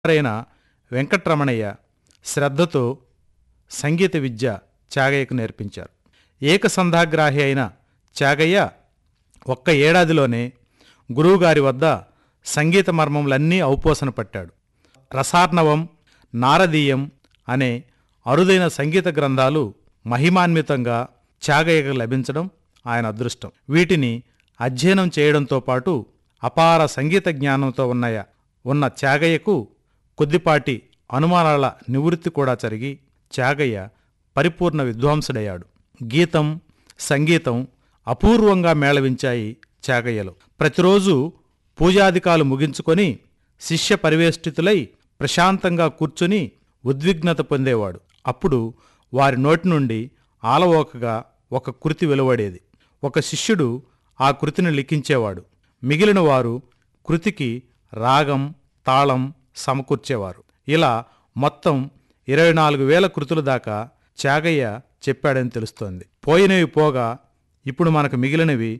అయిన వెంకట్రమణయ్య శ్రద్ధతో సంగీత విద్య త్యాగయ్యకు నేర్పించారు. ఏకసంధాగ్రాహి అయిన త్యాగయ్య ఒక్క ఏడాదిలోనే గురువుగారి వద్ద సంగీత మర్మములన్నీ ఔపోసన పట్టాడు. రసార్ణవం, నారదీయం అనే అరుదైన సంగీత గ్రంథాలు మహిమాన్వితంగా త్యాగయ్యకు లభించడం ఆయన అదృష్టం. వీటిని అధ్యయనం చేయడంతో పాటు అపార సంగీత జ్ఞానంతో ఉన్న త్యాగయ్యకు కొద్దిపాటి అనుమానాల నివృత్తి కూడా జరిగి త్యాగయ్య పరిపూర్ణ విద్వాంసుడయ్యాడు. గీతం, సంగీతం అపూర్వంగా మేళవించాయి త్యాగయ్యలో. ప్రతిరోజు పూజాధికాలు ముగించుకొని శిష్య పరివేష్టితులై ప్రశాంతంగా కూర్చుని ఉద్విగ్నత పొందేవాడు. అప్పుడు వారి నోటి నుండి ఆలవోకగా ఒక కృతి వెలువడేది. ఒక శిష్యుడు ఆ కృతిని లిఖించేవాడు. మిగిలిన వారు కృతికి రాగం, తాళం సమకూర్చేవారు. ఇలా మొత్తం 24,000 కృతుల దాకా త్యాగయ్య చెప్పాడని తెలుస్తోంది. పోయినవి పోగా ఇప్పుడు మనకు మిగిలినవి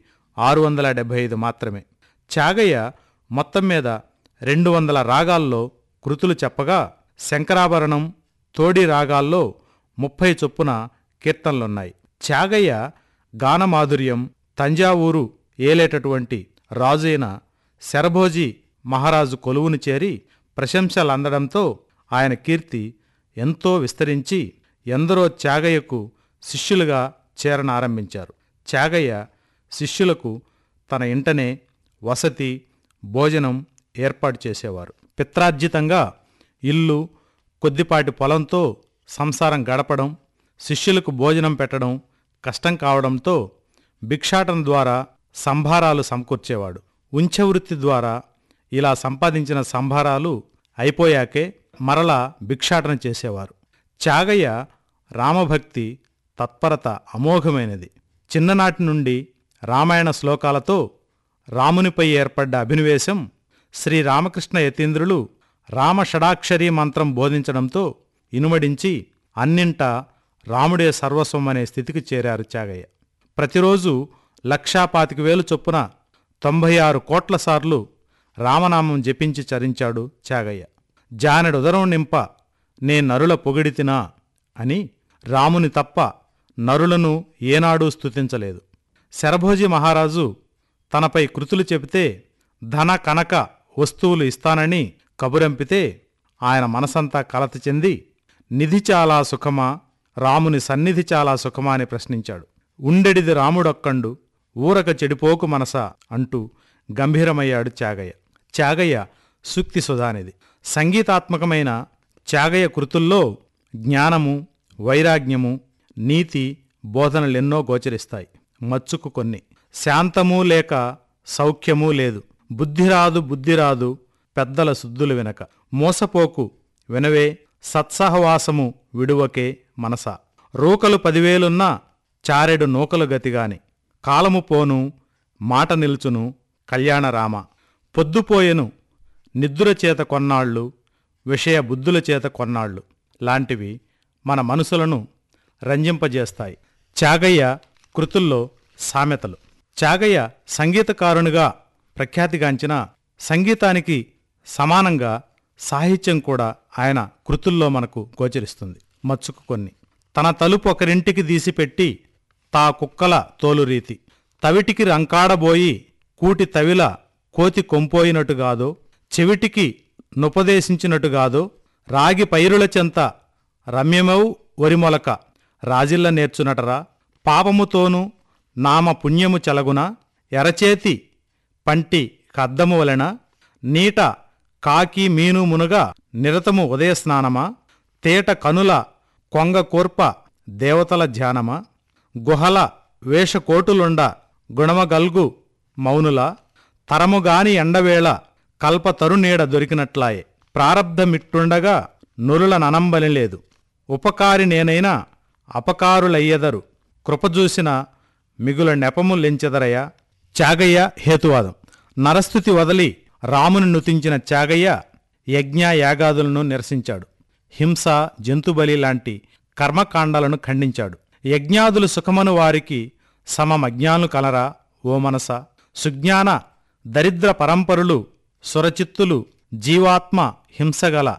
675 మాత్రమే. త్యాగయ్య మొత్తం మీద 200 రాగాల్లో కృతులు చెప్పగా శంకరాభరణం, తోడి రాగాల్లో 30 చొప్పున కీర్తనలున్నాయి. త్యాగయ్య గానమాధుర్యం తంజావూరు ఏలేటటువంటి రాజైన శరభోజీ మహారాజు కొలువును చేరి ప్రశంసలందడంతో ఆయన కీర్తి ఎంతో విస్తరించి ఎందరో త్యాగయ్యకు శిష్యులుగా చేరనారంభించారు. త్యాగయ్య శిష్యులకు తన ఇంటనే వసతి, భోజనం ఏర్పాటు చేసేవారు. పిత్రార్జితంగా ఇల్లు, కొద్దిపాటి పొలంతో సంసారం గడపడం, శిష్యులకు భోజనం పెట్టడం కష్టం కావడంతో భిక్షాటన ద్వారా సంభారాలు సమకూర్చేవాడు. ఉంచవృత్తి ద్వారా ఇలా సంపాదించిన సంభారాలు అయిపోయాకే మరలా భిక్షాటన చేసేవారు. త్యాగయ్య రామభక్తి తత్పరత అమోఘమైనది. చిన్ననాటి నుండి రామాయణ శ్లోకాలతో రామునిపై ఏర్పడ్డ అభినివేశం శ్రీరామకృష్ణ యతీంద్రులు రామషడాక్షరీ మంత్రం బోధించడంతో ఇనుమడించి అన్నింటా రాముడే సర్వస్వం అనే స్థితికి చేరారు త్యాగయ్య. ప్రతిరోజు 1,25,000 చొప్పున 96 కోట్ల సార్లు రామనామం జపించి చరించాడు త్యాగయ్య. జానెడుదరం నింప నే నరుల పొగిడితినా అని రాముని తప్ప నరులను ఏనాడూ స్తుతించలేదు. శరభోజీ మహారాజు తనపై కృతులు చెబితే ధన కనక వస్తువులు ఇస్తానని కబురంపితే ఆయన మనసంతా కలత చెంది నిధి చాలా సుఖమా, రాముని సన్నిధి చాలా సుఖమా అని ప్రశ్నించాడు. ఉండెడిది రాముడొక్కండు, ఊరక చెడిపోకు మనసా అంటూ గంభీరమయ్యాడు త్యాగయ్య. త్యాగయ్య సూక్తి సుధానిది. సంగీతాత్మకమైన త్యాగయ్య కృతుల్లో జ్ఞానము, వైరాగ్యము, నీతి బోధనలెన్నో గోచరిస్తాయి. మచ్చుకు కొన్ని. శాంతమూ లేక సౌఖ్యమూ లేదు, బుద్ధిరాదు పెద్దల శుద్ధులు వినక, మోసపోకు వినవే సత్సహవాసము విడువకే మనసా, రూకలు 10,000 చారెడు నూకలు గతిగాని, కాలము పోను మాట నిల్చును కళ్యాణరామ, పొద్దుపోయెను నిద్దురచేత కొన్నాళ్ళు, విషయ బుద్ధుల చేత కొన్నాళ్ళు లాంటివి మన మనసులను రంజింపజేస్తాయి. త్యాగయ్య కృతుల్లో సామెతలు. త్యాగయ్య సంగీతకారునిగా ప్రఖ్యాతిగాంచిన సంగీతానికి సమానంగా సాహిత్యం కూడా ఆయన కృతుల్లో మనకు గోచరిస్తుంది. మచ్చుకు కొన్ని. తన తలుపు ఒకరింటికి దీసిపెట్టి తా కుక్కల తోలురీతి, తవిటికి రంకాడబోయి కూటి తవిల కోతి కొంపోయినట్టుగాదో, చెవిటికి నుపదేశించినట్టుగాదో, రాగి పైరుల చెంత రమ్యమౌ ఒరిమొలక రాజిల్ల నేర్చునటరా, పాపముతోనూ నామ పుణ్యము చలగున, ఎరచేతి పంటి కద్దము వలెన, నీట కాకి మీను మునుగా నిరతము ఉదయస్నానమా, తేట కనుల కొంగ కోర్ప దేవతల ధ్యానమా, గుహల వేషకోటులుండ గుణమగల్గు మౌనుల, తరముగాని ఎండవేళ కల్పతరునీడ దొరికినట్లాయే, ప్రారబ్ధమిట్టుండగా నురుల ననంబనిలేదు, ఉపకారి నేనైనా అపకారులయ్యెదరు, కృపజూసిన మిగుల నెపము లెంచెదరయ. త్యాగయ్య హేతువాదం. నరస్థుతి వదలి రాముని నుతించిన త్యాగయ్య యజ్ఞ యాగాదులను నిరసించాడు. హింస, జంతుబలి లాంటి కర్మకాండాలను ఖండించాడు. యజ్ఞాదులు సుఖమను వారికి సమమజ్ఞానులు కలరా ఓ మనస, సుజ్ఞాన దరిద్ర పరంపరులు సురచిత్తులు జీవాత్మ హింసగల